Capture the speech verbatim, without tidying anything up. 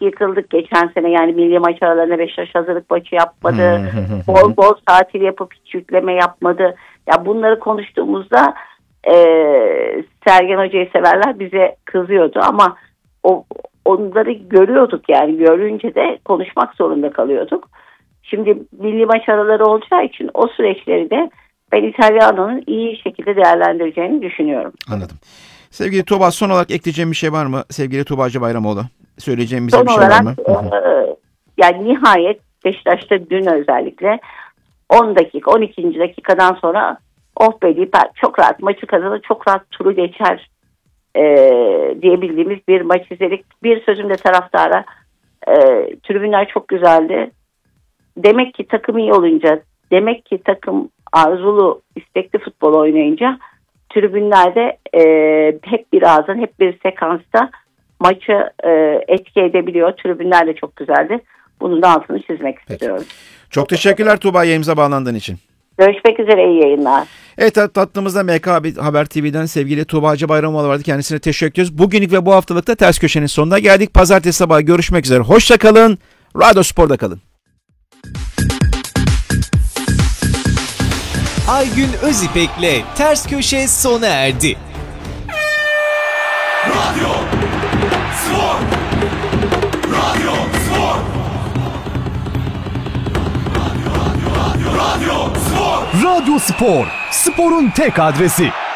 yıkıldık geçen sene. Yani milli maç aralarında Beşiktaş hazırlık maçı yapmadı. bol bol tatil yapıp hiç yükleme yapmadı. Ya bunları konuştuğumuzda e, Sergen Hoca'yı severler bize kızıyordu ama o onları görüyorduk, yani görünce de konuşmak zorunda kalıyorduk. Şimdi milli maç araları olacağı için o süreçleri de ben İtalyano'nun iyi şekilde değerlendireceğini düşünüyorum. Anladım. Sevgili Tuğba, son olarak ekleyeceğim bir şey var mı? Sevgili Tuğba Bayramoğlu, söyleyeceğim bize son bir şey olarak, var mı? E, yani nihayet Beşiktaş'ta dün özellikle on dakika on ikinci dakikadan sonra oh be deyip çok rahat maçı kazanır, çok rahat turu geçer e, diyebildiğimiz bir maç izledik. Bir sözümle taraftara, e, tribünler çok güzeldi. Demek ki takım iyi olunca, demek ki takım arzulu, istekli futbol oynayınca tribünlerde e, hep bir ağızdan, hep bir sekansta maçı e, etki edebiliyor. Tribünler de çok güzeldi. Bunun da altını çizmek Peki. istiyorum. Çok teşekkürler Tuğba, yayınımıza bağlandığın için. Görüşmek üzere, iyi yayınlar. Evet, tatlımızda M K Haber T V'den sevgili Tuğba Bayramoğlu vardı. Kendisine teşekkür ediyoruz. Bugünlük ve bu haftalıkta Ters Köşe'nin sonuna geldik. Pazartesi sabahı görüşmek üzere. Hoşça kalın. Radyo Spor'da kalın. Aygün Özipek'le Ters Köşe sona erdi. Radyo Spor. Radyo Spor. Radyo, radyo, radyo, radyo Spor. Radyo Spor. Sporun tek adresi.